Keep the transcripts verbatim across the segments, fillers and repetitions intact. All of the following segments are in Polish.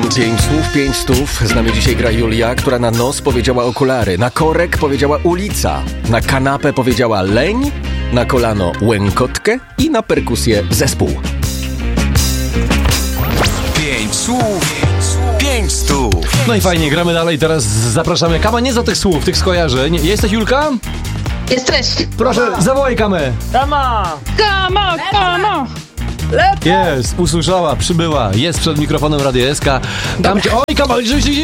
Pięć słów, pięć stów. Z nami dzisiaj gra Julia, która na nos powiedziała okulary, na korek powiedziała ulica, na kanapę powiedziała leń, na kolano łękotkę i na perkusję zespół. Pięć słów, pięć stów. No i fajnie, gramy dalej. Teraz zapraszamy Kama, nie za tych słów, tych skojarzeń. Jesteś, Julka? Jesteś. Proszę, zawołaj Kamę. Kama! Kamo, kamo. Jest, usłyszała, przybyła, jest przed mikrofonem Radia S K. Tam cię, oj, Kama,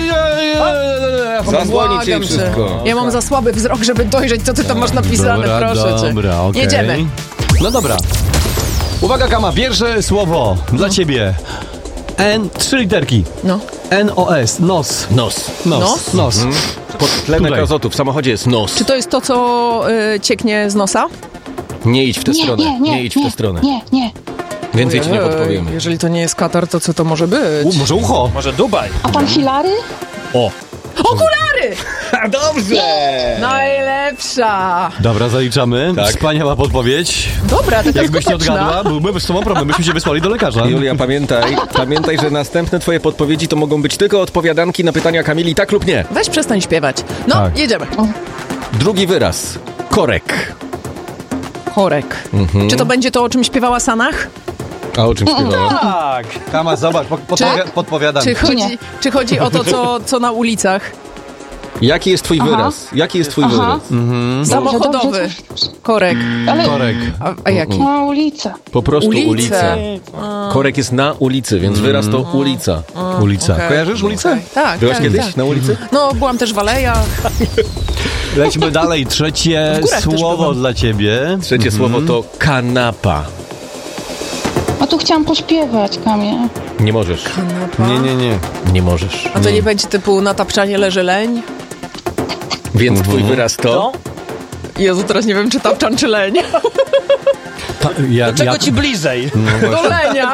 Zasłonić jej wszystko. Ja mam za słaby wzrok, żeby dojrzeć, co ty tam masz napisane, dobra, proszę cię. Dobra, okej. Jedziemy. No dobra. Uwaga, Kama, pierwsze słowo dla ciebie. N, trzy literki. No. N O S, nos. Nos. Nos. Nos? Nos. Hmm? Podtlenek Tutaj. azotu w samochodzie jest nos. Czy to jest to, co y, cieknie z nosa? Nie idź w tę Nie, stronę. nie, nie, idź w nie, tę stronę. nie, nie. Więcej ci nie Ojej, podpowiemy. Jeżeli to nie jest Katar, to co to może być? U, może ucho. Może Dubaj. A pan Hilary? O! Okulary! Dobrze! Najlepsza! Dobra, zaliczamy. Tak. Wspaniała podpowiedź. Dobra, taka Jakbyś nie skuteczna. odgadła, byłby z tobą problem, byśmy się wysłali do lekarza. Julia, pamiętaj, pamiętaj, że następne twoje podpowiedzi to mogą być tylko odpowiadanki na pytania Kamili tak lub nie. Weź przestań śpiewać. No, Tak. jedziemy. Drugi wyraz. Korek. Korek. Mhm. Czy to będzie to, o czym śpiewała Sanach? A o czym śpiewała? Tak. Kama, zobacz, po- podpowia- Czy- podpowiadam. Czy chodzi, nie? czy chodzi o to, co, co na ulicach? Jaki jest twój Aha. wyraz? Jaki jest twój Aha. wyraz? Samochodowy. dobrze. Korek. Ale Korek. A, a jaki? na ulicę. Po prostu Ulice. ulica. Korek jest na ulicy, więc wyraz to ulica. Ulica. Okej. Kojarzysz ulicę? Okej. Tak, Byłaś tak, kiedyś tak. na ulicy? No, byłam też w alejach. Lećmy dalej. Trzecie W górach też słowo byłam. dla ciebie. Trzecie słowo to kanapa. A tu chciałam pośpiewać, Kamie. Nie możesz. Nie, nie, nie. Nie możesz. A to nie będzie typu na tapczanie leży leń? Więc twój wyraz to? Jezu, teraz nie wiem, czy tapczan, czy leń. Ta, ja, Czego ja, ci bliżej? Do lenia.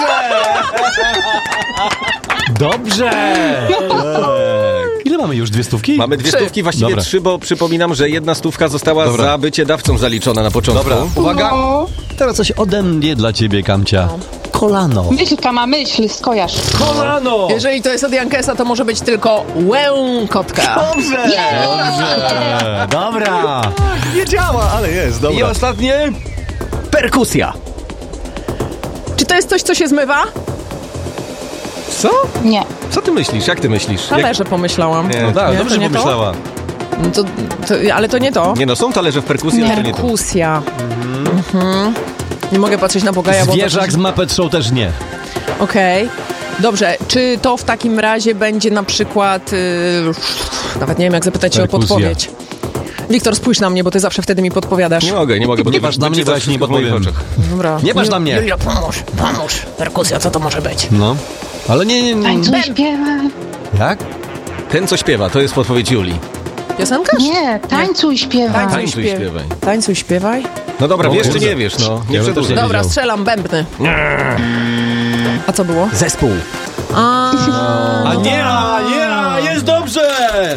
Dobrze! Tak. Ile mamy już? Dwie stówki? Mamy dwie Trzy. stówki, właściwie Dobra. trzy, bo przypominam, że jedna stówka została Dobra. za bycie dawcą zaliczona na początku. Dobra, uwaga. No. Teraz coś ode mnie dla ciebie, Kamcia. Kolano. Myśl, Kama, myśl, skojarz. Kolano! Jeżeli to jest od Jankesa, to może być tylko łękotka. Dobrze! Dobrze! Dobra! Nie działa, ale jest, dobra. I ostatnie? Perkusja. Czy to jest coś, co się zmywa? Co? Nie. Co ty myślisz? Jak ty myślisz? Jak... Talerze pomyślałam. Nie. No tak, Nie, dobrze to nie pomyślała. No to, to, ale to nie to. Nie no, są talerze w perkusji, ale to nie to. Perkusja. Mhm. Nie mogę patrzeć na Bogaja, bo... Zwierzak z Muppet Show też nie. Okej. Dobrze, czy to w takim razie będzie na przykład... Yy, nawet nie wiem, jak zapytać cię o Perkusja. podpowiedź. Wiktor, spójrz na mnie, bo ty zawsze wtedy mi podpowiadasz. Nie mogę, nie mogę, bo Nie to patrz na mnie, bo ja ci nie wszystko w moich podpowiem. oczach. Dobra. Nie patrz na mnie. Julia, pomóż, pomóż. Perkusja, co to może być? No. Ale nie, nie, nie. Tańcuj, śpiewaj. Jak? Ten, co śpiewa, to jest podpowiedź Julii. Piosenkarz? Nie, tańcuj, śpiewaj. Tańcuj, śpiew- śpiewaj. Tańcuj, śpiewaj. No dobra, O wiesz czy kurde. nie wiesz, no. Nie Ja bym też przedłużaj. nie Dobra, wiedział. strzelam, bębny. A co było? Zespół. A, A nie, a nie, a jest dobrze!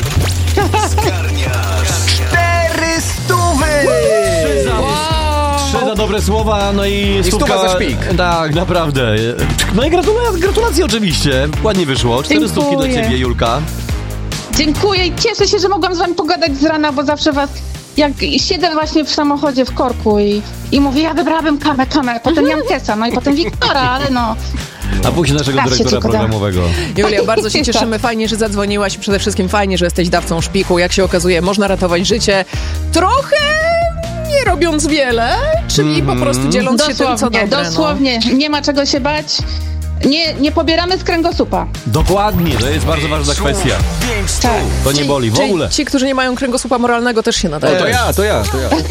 Cztery stówy! Trzy za, trzy za dobre słowa, no i stówka... stówka za szpik. Tak, naprawdę. No i gratulacje, gratulacje oczywiście. Ładnie wyszło. Cztery Dziękuję. stówki dla ciebie, Julka. Dziękuję i cieszę się, że mogłam z wami pogadać z rana, bo zawsze was... Jak siedzę właśnie w samochodzie w korku i, i mówię, ja wybrałabym Kamę, Kamę, potem Jankesa, no i potem Wiktora, ale no... A później naszego Tak się dyrektora tylko da. programowego. Julia, bardzo się cieszymy. Fajnie, że zadzwoniłaś i przede wszystkim fajnie, że jesteś dawcą szpiku. Jak się okazuje, można ratować życie trochę nie robiąc wiele, czyli po prostu dzieląc się tym, co Dosłownie, dobre. dosłownie, nie ma czego się bać. Nie, nie pobieramy z kręgosłupa. Dokładnie, to jest bardzo ważna kwestia. Pięć stów. Tak. To nie boli w Czyli ogóle. ci, którzy nie mają kręgosłupa moralnego, też się nadają. To ja, to ja, to ja.